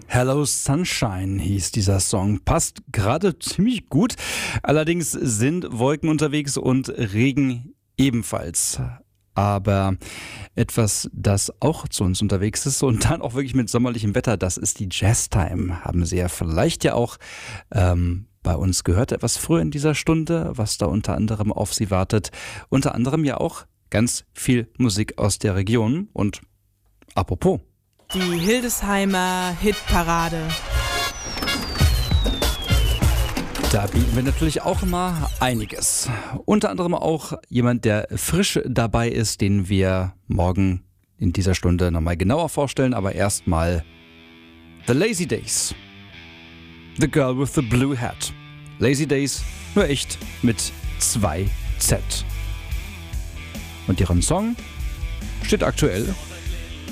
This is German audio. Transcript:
Hello Sunshine hieß dieser Song. Passt gerade ziemlich gut. Allerdings sind Wolken unterwegs und Regen ebenfalls. Aber etwas, das auch zu uns unterwegs ist und dann auch wirklich mit sommerlichem Wetter, das ist die Jazztime. Haben Sie ja vielleicht ja auch bei uns gehört, etwas früher in dieser Stunde, was da unter anderem auf Sie wartet. Unter anderem ja auch ganz viel Musik aus der Region. Und apropos. Die Hildesheimer Hitparade. Da bieten wir natürlich auch immer einiges. Unter anderem auch jemand, der frisch dabei ist, den wir morgen in dieser Stunde nochmal genauer vorstellen. Aber erstmal The Lazy Days. The Girl with the Blue Hat. Lazy Days, nur echt mit 2 Z. Und ihren Song steht aktuell